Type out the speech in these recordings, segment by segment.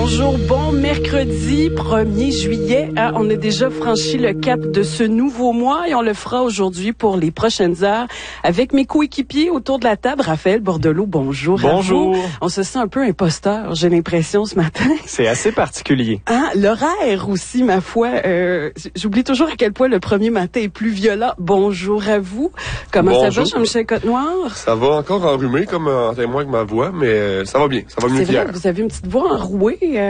bonjour, bon mercredi 1er juillet. On a déjà franchi le cap de ce nouveau mois et on le fera aujourd'hui pour les prochaines heures avec mes coéquipiers autour de la table. Raphaël Bordelot, bonjour. Bonjour. On se sent un peu imposteur, j'ai l'impression ce matin. C'est assez particulier. L'horaire aussi, ma foi. J'oublie toujours à quel point le premier matin est plus violent. Bonjour à vous. Comment ça va, Jean-Michel Côte-Noire? Ça va encore enrhumé comme en témoin avec ma voix, mais ça va bien. Ça va mieux qu'hier. C'est vrai, vous avez une petite voix enrouée.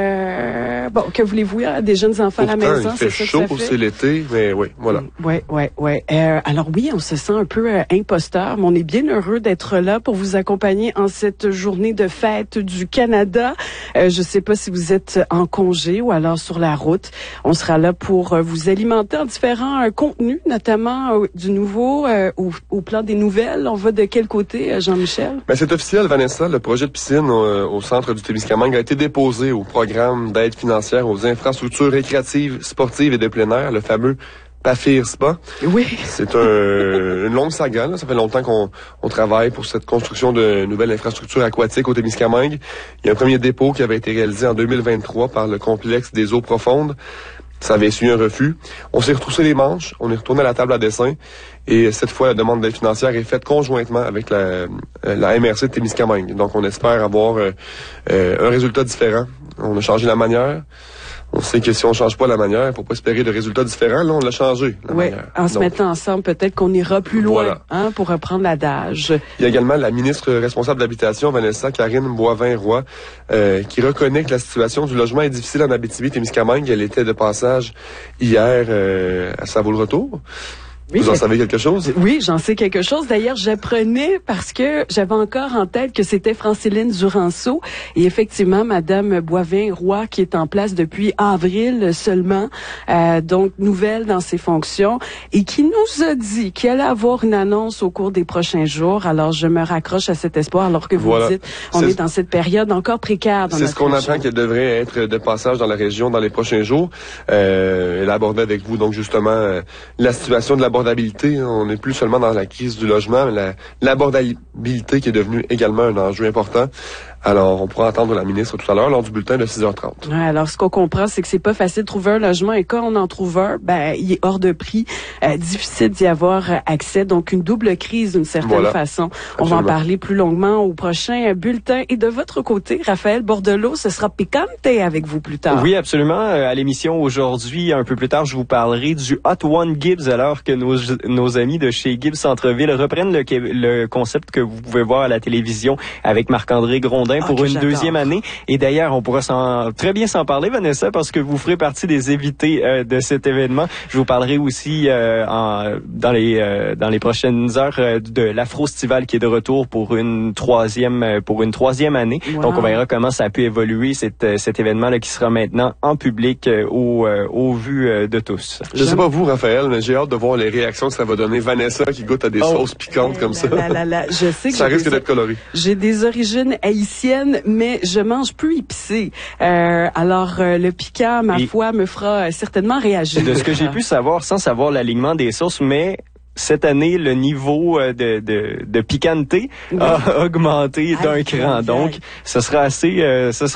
Bon, que voulez-vous, des jeunes enfants à la maison, c'est ça chaud, que ça fait? C'est l'été, mais oui, voilà. Ouais. Alors oui, on se sent un peu imposteur, mais on est bien heureux d'être là pour vous accompagner en cette journée de fête du Canada. Je sais pas si vous êtes en congé ou alors sur la route. On sera là pour vous alimenter en différents contenus, notamment du nouveau au plan des nouvelles. On va de quel côté, Jean-Michel? Ben, c'est officiel, Vanessa. Le projet de piscine au centre du Témiscamingue a été déposé au programme d'aide financière aux infrastructures récréatives, sportives et de plein air, le fameux PAFIR-SPA. Oui. C'est une longue saga, là. Ça fait longtemps qu'on travaille pour cette construction de nouvelles infrastructures aquatiques au Témiscamingue. Il y a un premier dépôt qui avait été réalisé en 2023 par le complexe des eaux profondes. Ça avait essuyé un refus. On s'est retroussé les manches, on est retourné à la table à dessin et cette fois, la demande d'aide financière est faite conjointement avec la MRC de Témiscamingue. Donc, on espère avoir un résultat différent. On a changé la manière. On sait que si on change pas la manière, il faut pas espérer de résultats différents. Là, on l'a changé, la manière. En se mettant ensemble, peut-être qu'on ira plus loin, pour reprendre l'adage. Il y a également la ministre responsable de l'habitation, Vanessa Karine Boivin-Roy, qui reconnaît que la situation du logement est difficile en Abitibi-Témiscamingue. Elle était de passage hier à Savoie-le-Retour. Oui, vous en savez quelque chose? Oui, j'en sais quelque chose. D'ailleurs, j'apprenais parce que j'avais encore en tête que c'était Franciline Duranceau et effectivement, Madame Boivin-Roy qui est en place depuis avril seulement, donc nouvelle dans ses fonctions et qui nous a dit qu'elle allait avoir une annonce au cours des prochains jours. Alors, je me raccroche à cet espoir alors que vous dites, on est dans cette période encore précaire dans notre région. C'est ce qu'on apprend qu'elle devrait être de passage dans la région dans les prochains jours. Elle a abordé avec vous donc justement la situation de l'abordabilité. On n'est plus seulement dans la crise du logement, mais l'abordabilité qui est devenue également un enjeu important. Alors, on pourra entendre la ministre tout à l'heure lors du bulletin de 6h30. Ouais, alors, ce qu'on comprend, c'est que c'est pas facile de trouver un logement et quand on en trouve un, il est hors de prix, difficile d'y avoir accès. Donc, une double crise d'une certaine façon. Absolument. On va en parler plus longuement au prochain bulletin. Et de votre côté, Raphaël Bordelot, ce sera Picante avec vous plus tard. Oui, absolument. À l'émission aujourd'hui, un peu plus tard, je vous parlerai du Hot One Gibbs alors que nos amis de chez Gibbs Centre-Ville reprennent le concept que vous pouvez voir à la télévision avec Marc-André Grondin pour une deuxième année. Et d'ailleurs, on pourra très bien s'en parler, Vanessa, parce que vous ferez partie des invités de cet événement. Je vous parlerai aussi dans les prochaines heures de l'Afro-Stival qui est de retour pour une troisième année. Wow. Donc, on verra comment ça a pu évoluer cet événement-là qui sera maintenant en public au vu de tous. Je sais pas vous, Raphaël, mais j'ai hâte de voir les réactions que ça va donner. Vanessa qui goûte à des sauces piquantes comme ça. Je sais que ça risque d'être coloré. J'ai des origines haïtiennes, mais je mange plus épicé. Alors, le piquant, ma foi, me fera certainement réagir. De ce que j'ai pu savoir, sans savoir l'alignement des sauces, mais cette année, le niveau de piquanteté a augmenté d'un cran. Donc, ce sera assez...